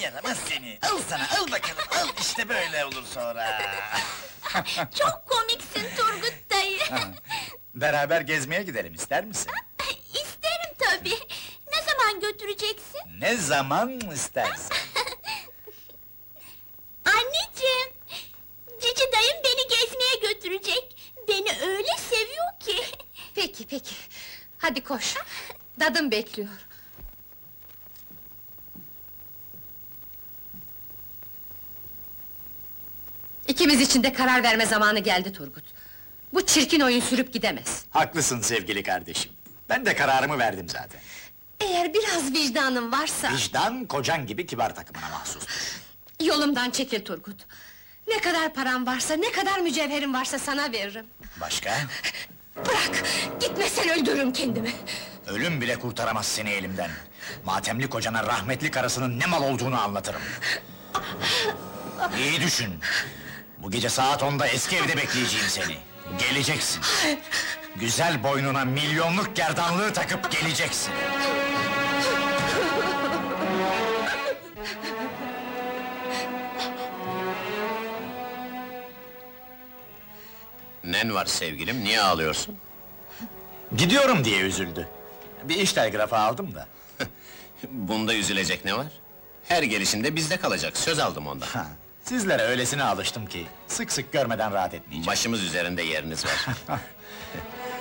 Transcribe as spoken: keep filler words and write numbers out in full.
yaramaz seni! Al sana, al bakalım, al! İşte böyle olur sonra! Çok komiksin Turgut dayı! Beraber gezmeye gidelim, ister misin? İsterim tabii! Ne zaman götüreceksin? Ne zaman istersen! Anneciğim! Cici dayım beni gezmeye götürecek! Beni öyle seviyor ki! Peki, peki. Hadi koş. Dadım bekliyor. İkimiz için de karar verme zamanı geldi Turgut. Bu çirkin oyun sürüp gidemez. Haklısın sevgili kardeşim. Ben de kararımı verdim zaten. Eğer biraz vicdanın varsa... Vicdan, kocan gibi kibar takımına mahsustur. Yolumdan çekil Turgut. Ne kadar param varsa, ne kadar mücevherim varsa sana veririm. Başka? Bırak! Gitmesen öldürürüm kendimi! Ölüm bile kurtaramaz seni elimden. Matemli kocana rahmetli karısının ne mal olduğunu anlatırım. İyi düşün. Bu gece saat onda eski evde bekleyeceğim seni. Geleceksin. Güzel boynuna milyonluk gerdanlığı takıp geleceksin. Nen var sevgilim, niye ağlıyorsun? Gidiyorum diye üzüldü. Bir iş telgrafı aldım da. Bunda üzülecek ne var? Her gelişinde bizde kalacak, söz aldım ondan. Ha, sizlere öylesine alıştım ki sık sık görmeden rahat etmeyeceğim. Başımız üzerinde yeriniz var.